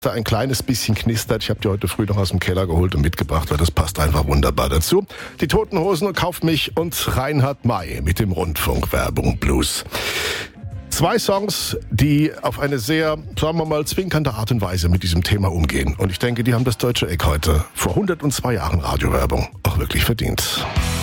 da ein kleines bisschen knistert. Ich habe die heute früh noch aus dem Keller geholt und mitgebracht, weil das passt einfach wunderbar dazu. Die Toten Hosen, Kauf mich und Reinhard May mit dem Rundfunkwerbung Blues. 2 Songs, die auf eine sehr, sagen wir mal, zwinkernde Art und Weise mit diesem Thema umgehen. Und ich denke, die haben das Deutsche Eck heute vor 102 Jahren Radiowerbung auch wirklich verdient.